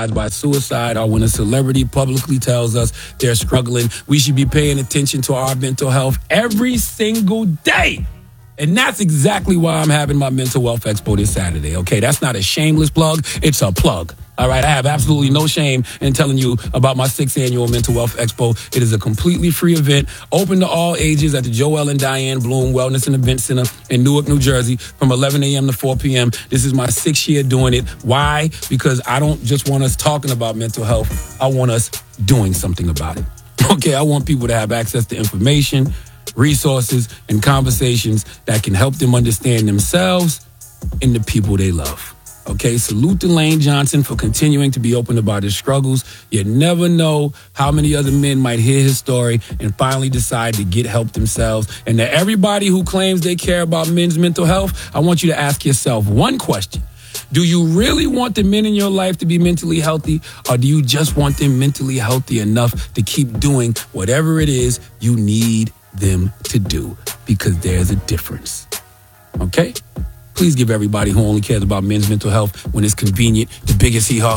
traumatized by suicide or when a celebrity publicly tells us they're struggling. We should be paying attention to our mental health every single day. And that's exactly why I'm having my Mental Wealth Expo this Saturday, okay? That's not a shameless plug. It's a plug, all right? I have absolutely no shame in telling you about my 6th annual Mental Wealth Expo. It is a completely free event, open to all ages at the Joel and Diane Bloom Wellness and Event Center in Newark, New Jersey from 11 a.m. to 4 p.m. This is my 6th year doing it. Why? Because I don't just want us talking about mental health. I want us doing something about it, okay? I want people to have access to information, resources, and conversations that can help them understand themselves and the people they love. Okay, salute to Lane Johnson for continuing to be open about his struggles. You never know how many other men might hear his story and finally decide to get help themselves. And to everybody who claims they care about men's mental health, I want you to ask yourself one question. Do you really want the men in your life to be mentally healthy, or do you just want them mentally healthy enough to keep doing whatever it is you need them to do? Because there's a difference. Okay? Please give everybody who only cares about men's mental health when it's convenient the biggest hee-haw.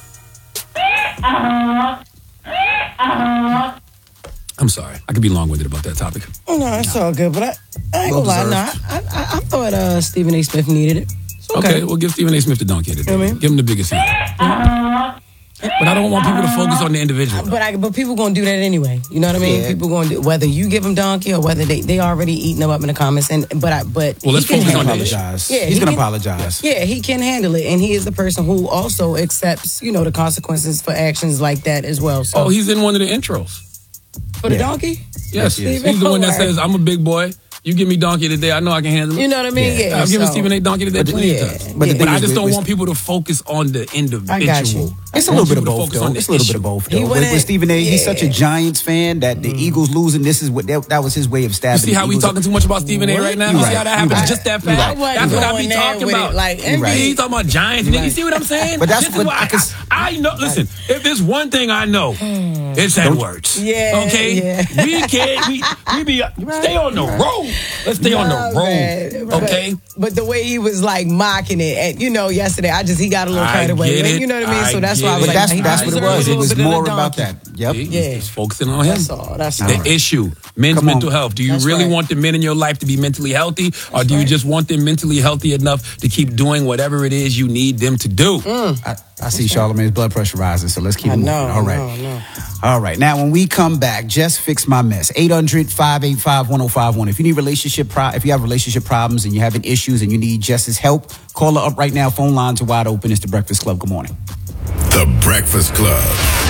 I'm sorry. I could be long-winded about that topic. No, it's all good, but I ain't gonna lie. No, I thought Stephen A. Smith needed it. Okay, well, give Stephen A. Smith the donkey today. You know what I mean? Give him the biggest hee-haw. But I don't want people to focus on the individual. But people gonna do that anyway. You know what I mean? Yeah. People gonna do, whether you give them donkey or whether they already eating them up in the comments. But well, let's focus on that. Yeah, he's gonna apologize. Yeah, he can handle it, and he is the person who also accepts the consequences for actions like that as well. So. Oh, he's in one of the intros for the donkey. Yes, he's the one that says, "I'm a big boy. You give me donkey today, I know I can handle it." You know what I mean? Yeah. I've given Stephen A. donkey today plenty of times. But I just don't want people to focus on the individual. I got you. It's a little bit of both, though. It's a little bit of both, though. With Stephen A., he's such a Giants fan that the Eagles losing, this is what that was his way of stabbing. You see how we talking too much about Stephen A. right now? You see how that happens just that fast? That's what I be talking about. He's talking about Giants. You see what I'm saying? But that's what I know. Listen, if there's one thing I know, it's N-words. Yeah. Okay? We can't, we be, stay on the road. Let's stay on the road. Okay? But the way he was like mocking it, and yesterday, he got a little carried away. You know what I mean? So that's why I was like, that's what it was. It was more about that. Yep. He's focusing on him. That's all. The issue. Men's mental health. Do you really want the men in your life to be mentally healthy, or do you just want them mentally healthy enough to keep doing whatever it is you need them to do? I see Charlamagne's blood pressure rising, so let's keep moving. All right. All right. Now, when we come back, just fix my mess. 800-585-1051. If you need if you have relationship problems and you're having issues and you need Jess's help, call her up right now. Phone lines are wide open. It's The Breakfast Club. Good morning. The Breakfast Club.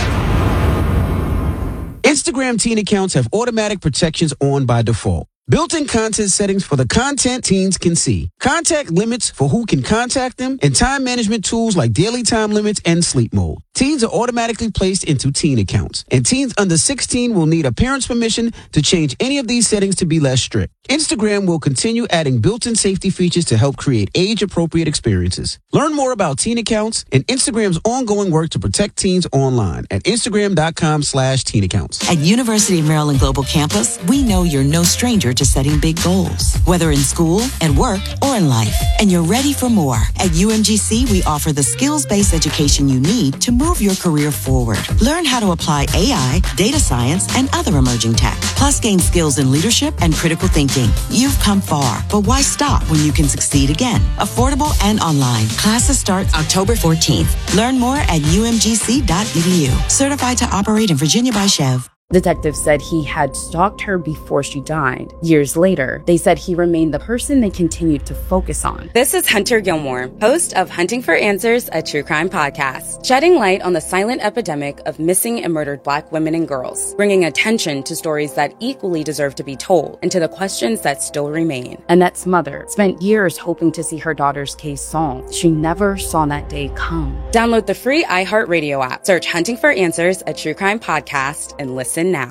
Instagram teen accounts have automatic protections on by default. Built-in content settings for the content teens can see. Contact limits for who can contact them, and time management tools like daily time limits and sleep mode. Teens are automatically placed into teen accounts, and teens under 16 will need a parent's permission to change any of these settings to be less strict. Instagram will continue adding built-in safety features to help create age-appropriate experiences. Learn more about teen accounts and Instagram's ongoing work to protect teens online at Instagram.com/teen accounts. At University of Maryland Global Campus, we know you're no stranger to setting big goals, whether in school, at work, or in life. And you're ready for more. At UMGC, we offer the skills-based education you need to move your career forward. Learn how to apply AI, data science, and other emerging tech. Plus, gain skills in leadership and critical thinking. You've come far, but why stop when you can succeed again? Affordable and online. Classes start October 14th. Learn more at umgc.edu. Certified to operate in Virginia by Chev. Detectives said he had stalked her before she died. Years later, they said he remained the person they continued to focus on. This is Hunter Gilmore, host of Hunting for Answers, a true crime podcast, shedding light on the silent epidemic of missing and murdered Black women and girls, bringing attention to stories that equally deserve to be told and to the questions that still remain. Annette's mother spent years hoping to see her daughter's case solved. She never saw that day come. Download the free iHeartRadio app, search Hunting for Answers, a true crime podcast, and listen now.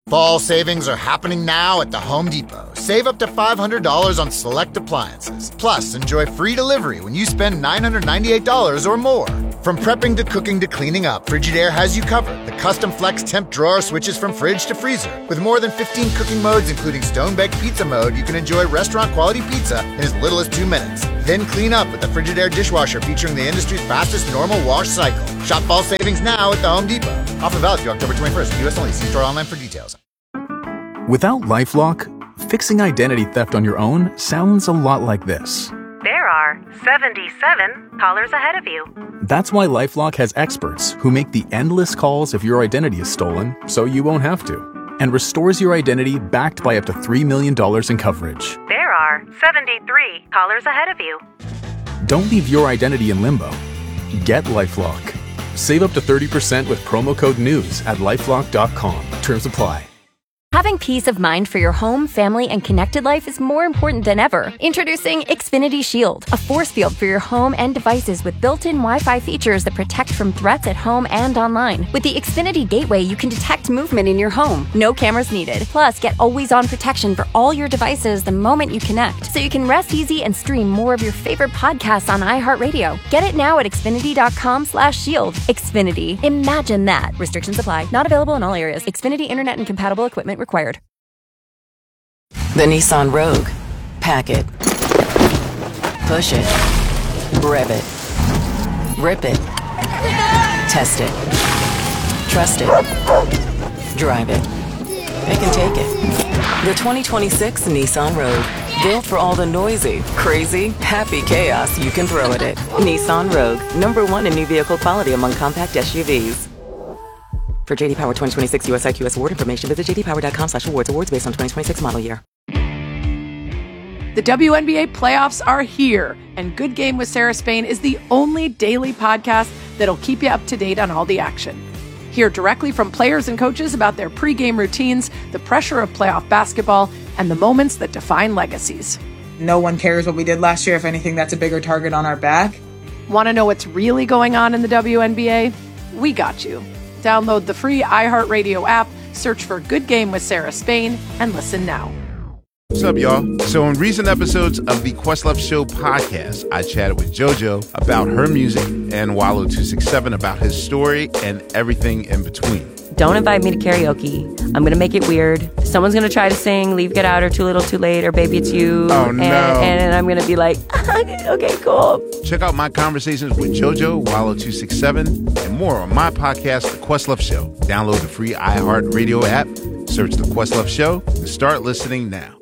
Fall savings are happening now at the Home Depot. Save up to $500 on select appliances. Plus, enjoy free delivery when you spend $998 or more. From prepping to cooking to cleaning up, Frigidaire has you covered. The custom flex temp drawer switches from fridge to freezer. With more than 15 cooking modes, including stone-baked pizza mode, you can enjoy restaurant-quality pizza in as little as 2 minutes. Then clean up with the Frigidaire dishwasher featuring the industry's fastest normal wash cycle. Shop fall savings now at the Home Depot. Offer valid through October 21st. U.S. only. See store online for details. Without LifeLock, fixing identity theft on your own sounds a lot like this. There are 77 callers ahead of you. That's why LifeLock has experts who make the endless calls if your identity is stolen, so you won't have to, and restores your identity backed by up to $3 million in coverage. There are 73 callers ahead of you. Don't leave your identity in limbo. Get LifeLock. Save up to 30% with promo code NEWS at LifeLock.com. Terms apply. Having peace of mind for your home, family, and connected life is more important than ever. Introducing Xfinity Shield, a force field for your home and devices with built-in Wi-Fi features that protect from threats at home and online. With the Xfinity Gateway, you can detect movement in your home. No cameras needed. Plus, get always-on protection for all your devices the moment you connect, so you can rest easy and stream more of your favorite podcasts on iHeartRadio. Get it now at Xfinity.com/shield. Xfinity. Imagine that. Restrictions apply. Not available in all areas. Xfinity Internet and compatible equipment required. The Nissan Rogue. Pack it. Push it. Rev it. Rip it. Test it. Trust it. Drive it. Pick and take it. The 2026 Nissan Rogue. Built for all the noisy, crazy, happy chaos you can throw at it. Nissan Rogue. #1 in new vehicle quality among compact SUVs. For JD Power 2026 US IQS award information, visit jdpower.com/awards. Awards based on 2026 model year. The WNBA playoffs are here, and Good Game with Sarah Spain is the only daily podcast that'll keep you up to date on all the action. Hear directly from players and coaches about their pregame routines, the pressure of playoff basketball, and the moments that define legacies. No one cares what we did last year. If anything, that's a bigger target on our back. Want to know what's really going on in the WNBA? We got you. Download the free iHeartRadio app, search for Good Game with Sarah Spain, and listen now. What's up, y'all? So in recent episodes of the Questlove Show podcast, I chatted with JoJo about her music and Wallo267 about his story and everything in between. Don't invite me to karaoke. I'm going to make it weird. Someone's going to try to sing Leave, Get Out, or Too Little, Too Late, or Baby It's You. Oh, no. And I'm going to be like, okay, cool. Check out my conversations with JoJo, Wallo267, and more on my podcast, The Questlove Show. Download the free iHeartRadio app, search The Questlove Show, and start listening now.